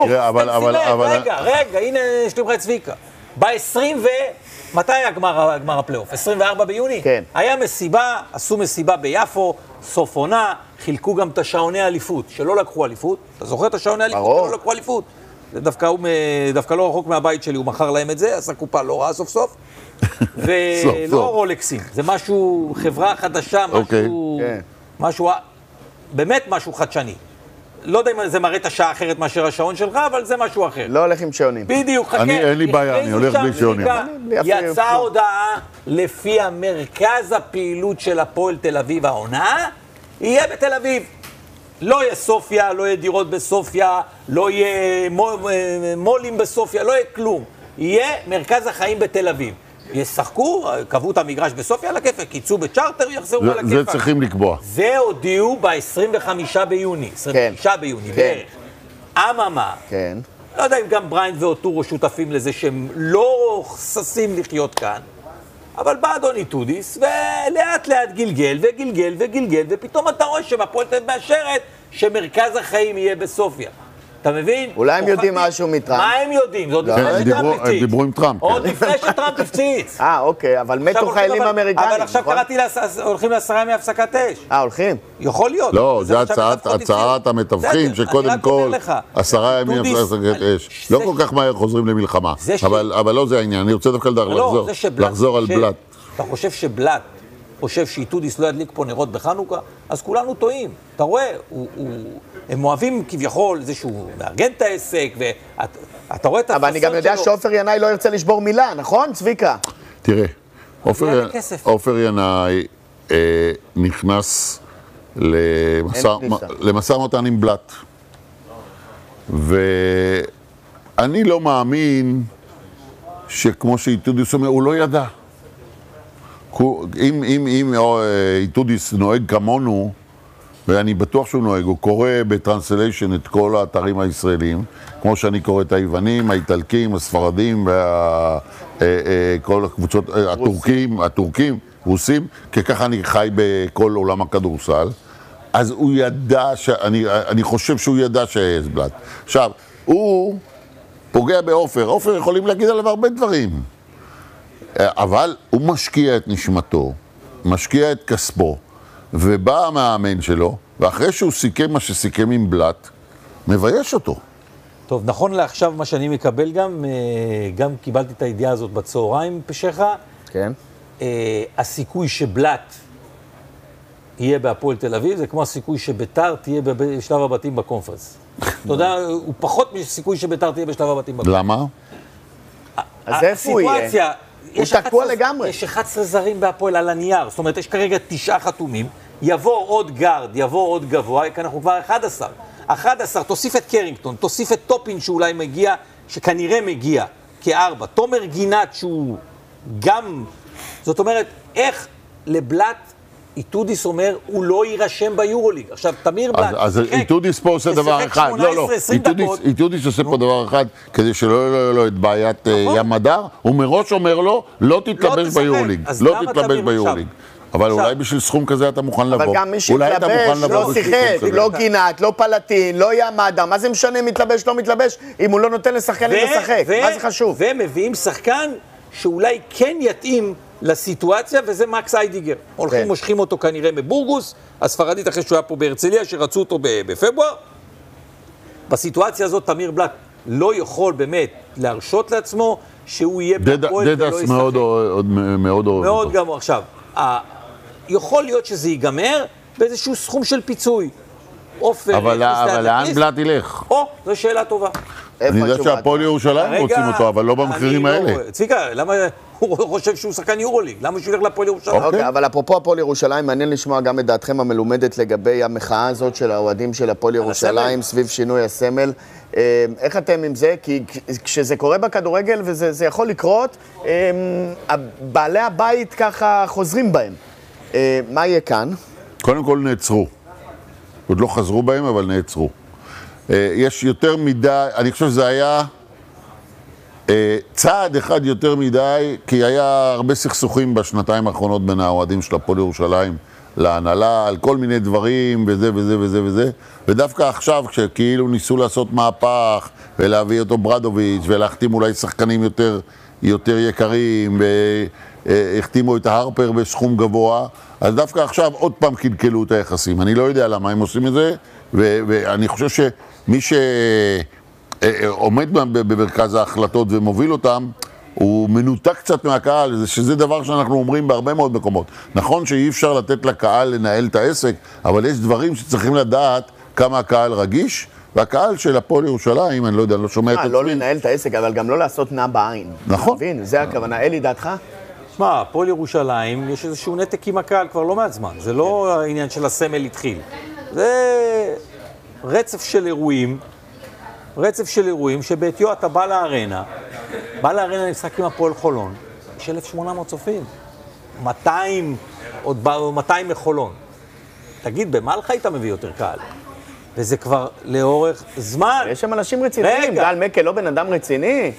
רגע, הנה יש לי לך את צביקה. מתי היה גמר הפלייאוף? 24 ביוני? כן. היה מסיבה, עשו מסיבה ביפו, סוף עונה, חילקו גם את השעוני האליפות, שלא לקחו אליפות. אתה זוכר את השעוני האליפות שלא לקחו אליפות? זה דווקא לא רחוק מהבית שלי, הוא מכר להם את זה, עשה קופה לא רעה סוף סוף. ולא רולקסים, זה משהו, חברה חדשה, משהו, באמת משהו חדשני. לא יודע אם זה מראה את השעה אחרת מאשר השעון שלך, אבל זה משהו אחר. לא הולך עם שעונים. בדיוק, חכה. אין לי בעיה, אני הולך בלי שעונים. יצאה הודעה לפי המרכז הפעילות של הפועל תל אביב העונה, יהיה בתל אביב. לא יהיה סופיה, לא יהיה דירות בסופיה, לא יהיה מולים בסופיה, לא יהיה כלום. יהיה מרכז החיים בתל אביב. ישחקו, קבעו את המגרש בסופיה על הכיפק, קיצו בצ'ארטר, יחזרו על הכיפק. זה צריכים לקבוע. זה הודיעו ב-25 ביוני, 25 ביוני בערך. אממה, לא יודע אם גם בריינד ואוטורו שותפים לזה שהם לא חססים לחיות כאן, אבל בא אדוני טודיס, ולאט לאט גלגל וגלגל וגלגל, ופתאום אתה רואה שבפועל תל אביב מאשרת שמרכז החיים יהיה בסופיה. אתה מבין? אולי הם יודעים משהו מטראמפ. מה הם יודעים? זה עוד לפני שטראמפ הפציץ. הם דיברו עם טראמפ. עוד לפני שטראמפ הפציץ. אוקיי, אבל מתו חיילים אמריקאים. אבל עכשיו קראתי הולכים ל10 ימי הפסקת אש. הולכים? יכול להיות. לא, זה הצעת המתווכים, שקודם כל 10 ימי הפסקת אש. לא כל כך מהר חוזרים למלחמה. אבל לא זה העניין, אני רוצה דווקא לחזור על בלאט. אתה חושב שבלאט חושב שאיתודיס לא ידליק פה נרות בחנוכה, אז כולנו טועים. אתה רואה, הם אוהבים כביכול זה שהוא מארגן את העסק, ואתה רואה את התפסות שלו. אבל אני גם יודע שעופר ינאי לא ירצה לשבור מילה, נכון, צביקה? תראה, עופר ינאי נכנס למשא ומתן עם בלאט. ואני לא מאמין שכמו שאיתודיס אומר, הוא לא ידע. אם איתודיס נוהג כמונו, ואני בטוח שהוא נוהג, הוא קורא בטרנסליישן את כל האתרים הישראלים, כמו שאני קורא את היוונים, האיטלקים, הספרדים, וכל הקבוצות, הטורקים, רוסים, כי ככה אני חי בכל עולם הכדורסל. אז הוא ידע, אני חושב שהוא ידע שיש בלאט. עכשיו, הוא פוגע בעופר, עופר יכולים להגיד עליו הרבה דברים. אבל הוא משקיע את נשמתו, משקיע את כספו, ובא המאמן שלו, ואחרי שהוא סיכם מה שסיכם עם בלאט, מבייש אותו. טוב, נכון לעכשיו מה שאני מקבל גם קיבלתי את הידיעה הזאת בצהריים פשחה. כן. הסיכוי שבלאט יהיה בהפועל תל אביב, זה כמו הסיכוי שביתר תהיה בשלב הבתים בקונפרנס. אתה יודע, הוא פחות מסיכוי שביתר תהיה בשלב הבתים בקונפרנס. למה? אז איפה הוא יהיה? הוא תקוע לגמרי. יש 11 זרים בהפועל על הנייר, זאת אומרת, יש כרגע 9 חתומים, יבוא עוד גארד, יבוא עוד גבוה, כי אנחנו כבר 11. 11, תוסיף את קרינגטון, תוסיף את טופין שאולי מגיע, שכנראה מגיע כ4, תומר גינת שהוא גם, זאת אומרת, איך לבלאט איתודיס אומר, הוא לא יירשם ביורוליג. עכשיו, תמיר בלאט... אז איתודיס פה עושה דבר אחד. לא, איתודיס עושה פה דבר אחד, כדי שלא יהיה לו את בעיית ים הדר, הוא מראש אומר לו, לא תתלבש ביורוליג. לא תתלבש ביורוליג. אבל אולי בשביל סכום כזה אתה מוכן לבוא. אבל גם מי שהתלבש, לא שיחק, לא גינת, לא פלטין, לא ים הדר. מה זה משנה מתלבש, לא מתלבש, אם הוא לא נותן לשחקנים לשחק? מה זה חשוב? ומביאים שחקן שאולי כן יתאים לסיטואציה, וזה מקס איידיגר. הולכים, מושכים אותו כנראה מבורגוס, הספרדית אחרי שהוא היה פה בהרצליה, שרצו אותו בפברואר. בסיטואציה הזאת, תמיר בלאט לא יכול באמת להרשות לעצמו שהוא יהיה בפועל ולא ישחק. דדס מאוד אוהב. מאוד גם עכשיו. יכול להיות שזה ייגמר באיזשהו סכום של פיצוי. אבל לאן בלאט ילך? זו שאלה טובה. אני יודע שהפועל ירושלים רוצים אותו, אבל לא במחירים האלה. צביקה, למה הוא חושב שהוא שחקן יורוליג? למה שהוא ילך לפועל ירושלים? אוקיי, אבל אפרופו הפועל ירושלים, מעניין לשמוע גם את דעתכם המלומדת לגבי המחאה הזאת של האוהדים של הפועל ירושלים סביב שינוי הסמל. איך אתם עם זה? כי כשזה קורה בכדורגל וזה יכול לקרות, בעלי הבית ככה חוזרים בהם. מה יהיה כאן? קודם כל נעצרו. עוד לא חזרו בהם, אבל נעצרו. יש יותר מדי, אני חושב שזה היה צעד אחד יותר מדי, כי היה הרבה סכסוכים בשנתיים האחרונות בין האוהדים של הפועל ירושלים להנהלה, על כל מיני דברים, וזה וזה וזה וזה. ודווקא עכשיו, כשכאילו ניסו לעשות מהפך, ולהביא אותו ברדוביץ', ולהחתים אולי שחקנים יותר יקרים, והחתימו את ההרפר בסכום גבוה, אז דווקא עכשיו עוד פעם קלקלו את היחסים. אני לא יודע למה הם עושים את זה, ואני חושב שמי שעומד במרכז ההחלטות ומוביל אותם, הוא מנותק קצת מהקהל, שזה דבר שאנחנו אומרים בהרבה מאוד מקומות. נכון שאי אפשר לתת לקהל לנהל את העסק, אבל יש דברים שצריכים לדעת כמה הקהל רגיש, והקהל של הפועל ירושלים, אני לא יודע, אני לא שומע את עצמי. לא לנהל את העסק, אבל גם לא לעשות נע בעין. נכון. מבין, זה הכוונה. אלי, דעתך? שמע, הפועל ירושלים, יש איזשהו נתק עם הקהל כבר לא מעט זמן. זה לא העניין של הסמל התחיל. זה רצף של אירועים שבעטיו אתה בא לארנה למשחק עם הפועל חולון, יש 1,800 צופים, 200 מחולון. תגיד, במה לך היית מביא יותר קהל? וזה כבר לאורך זמן. יש שם אנשים רציניים, גל מקל לא בן אדם רציני.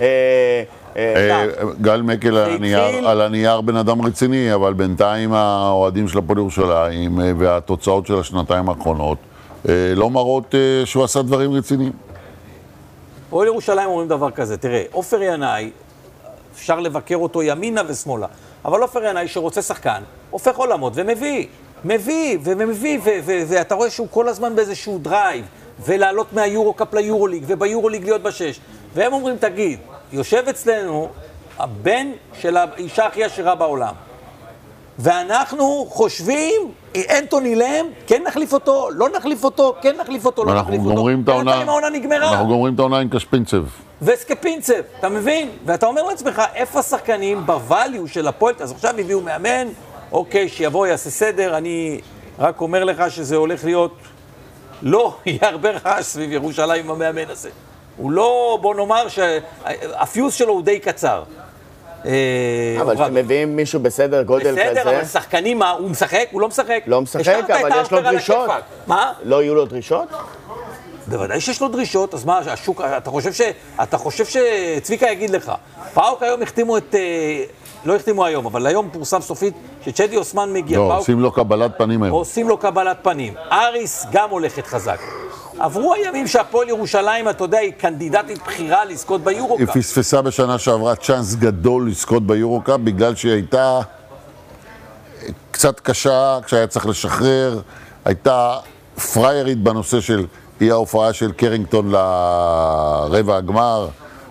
גל מקל על הנייר בן אדם רציני, אבל בינתיים האוהדים של הפועל ירושלים והתוצאות של השנתיים האחרונות לא מראות שהוא עשה דברים רציניים. הפועל ירושלים אומרים דבר כזה, תראה, עופר ינאי, אפשר לבקר אותו ימינה ושמאלה, אבל עופר ינאי שרוצה שחקן, הופך עולמות מביא, ואתה רואה שהוא כל הזמן באיזשהו דרייב, ולעלות מהיורו-קאפ ליורוליג, וביורוליג להיות בשש. והם אומרים, תגיד, יושב אצלנו הבן של האישה הכי עשירה בעולם, ואנחנו חושבים, אנטוני לם, כן נחליף אותו, לא נחליף אותו, כן נחליף אותו, לא נחליף אותו. אנחנו גומרים את העונה עם קשפינצב. וסקפינצב, אתה מבין? ואתה אומר לעצמך, איפה השחקנים בווליו של הפועל? אז עכשיו הביאו מאמן, אוקיי, שיבוא, יעשה סדר, אני רק אומר לך שזה הולך להיות, לא יהיה הרבה רעש סביב ירושלים עם המאמן הזה. הוא לא, בוא נאמר שהפיוס שלו הוא די קצר. אבל כשאתם מביאים מישהו בסדר גודל כזה... בסדר, אבל שחקנים, מה? הוא משחק? הוא לא משחק. לא משחק, אבל יש לו דרישות. מה? לא יהיו לו דרישות? בוודאי שיש לו דרישות, אז מה, השוק, אתה חושב שצביקה יגיד לך, פאוק היום החתימו את... לא החתימו היום, אבל היום פורסם סופית שצ'די אוסמן מגיע. לא, עושים לו קבלת פנים היום. עושים לו קבלת פנים. אריס גם הולכת חזק. עברו הימים שהפועל ירושלים, אתה יודע, היא קנדידטית בחירה לזכות ביורוקאפ. היא פספסה בשנה שעברה צ'אנס גדול לזכות ביורוקאפ, בגלל שהיא הייתה קצת קשה, כשהיה צריך לשחרר, הייתה פריירית בנושא של אי ההופעה של קרינגטון לרבע הגמר,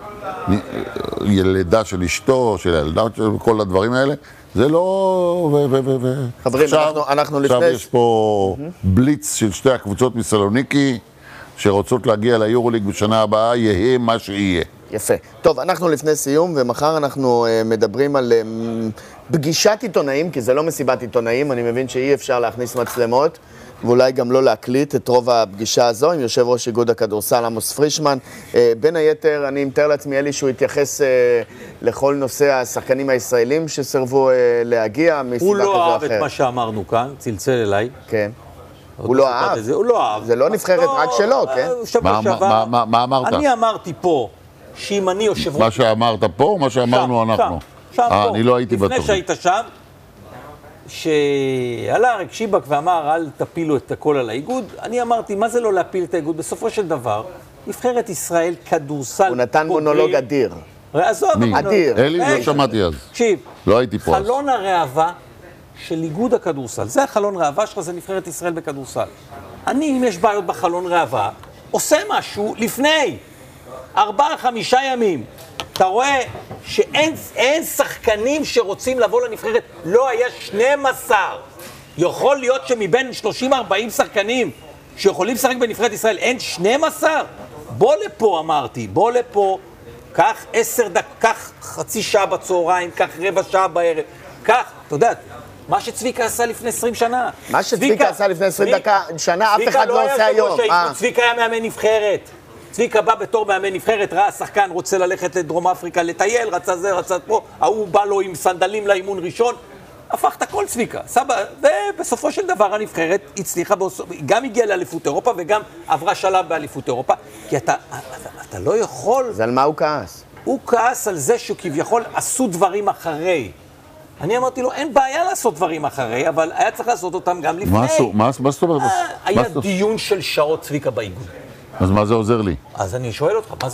ילדה של אשתו, של ילדה, כל הדברים האלה. זה לא... חברים, אנחנו לפני... עכשיו יש פה בליץ של שתי הקבוצות מסלוניקי, שרוצות להגיע ליורוליג בשנה הבאה, יהיה מה שיהיה. יפה. טוב, אנחנו לפני סיום, ומחר אנחנו מדברים על פגישת עיתונאים, כי זה לא מסיבת עיתונאים, אני מבין שאי אפשר להכניס מצלמות, ואולי גם לא להקליט את רוב הפגישה הזו, עם יושב ראש איגוד הכדורסל עמוס פרישמן. בין היתר, אני מתאר לעצמי אלי שהוא יתייחס לכל נושא השחקנים הישראלים שסרבו להגיע מסיבה כזו אחרת. הוא לא אהב את מה שאמרנו כאן, צלצל אליי. כן. הוא לא אהב. הוא לא אהב. זה לא נבחרת רק שלו, כן? מה אמרת? אני אמרתי פה, שאם אני יושב ראש... מה שאמרת פה או מה שאמרנו אנחנו? שם פה. אני לא הייתי לפני שהיית שם, שעלה אריק שיבק ואמר, אל תפילו את הכל על האיגוד, אני אמרתי, מה זה לא להפיל את האיגוד? בסופו של דבר, נבחרת ישראל כדורסל... הוא נתן מונולוג אדיר. מי? אדיר. אלי, לא שמעתי אז. תקשיב, לא הייתי פה אז. חלון הראווה של איגוד הכדורסל, זה החלון ראווה שלך, זה נבחרת ישראל בכדורסל. אני, אם יש בעיות בחלון ראווה, עושה משהו לפני 4-5 ימים. אתה רואה שאין שחקנים שרוצים לבוא לנבחרת, לא היה 12. יכול להיות שמבין 30-40 שחקנים שיכולים לשחק בנבחרת ישראל, אין 12? בוא לפה, אמרתי, בוא לפה, קח 10 דקות, קח חצי שעה בצהריים, קח רבע שעה בערב, קח, אתה יודע, מה שצביקה עשה לפני 20 שנה. מה שצביקה עשה לפני 20 שנה, אף אחד לא עושה היום. צביקה היה מאמן נבחרת. צביקה בא בתור מאמן נבחרת, ראה שחקן, רוצה ללכת לדרום אפריקה לטייל, רצה זה, רצה פה, ההוא בא לו עם סנדלים לאימון ראשון, הפך את הכל צביקה, סבא, ובסופו של דבר הנבחרת הצליחה, גם הגיעה לאליפות אירופה וגם עברה שלב באליפות אירופה, כי אתה לא יכול... אז על מה הוא כעס? הוא כעס על זה שכביכול עשו דברים אחרי. אני אמרתי לו, אין בעיה לעשות דברים אחרי, אבל היה צריך לעשות אותם גם לפני. מה זאת אומרת? היה דיון של שעות צביקה באיגוד. אז מה זה עוזר לי? אז אני שואל אותך, מה זה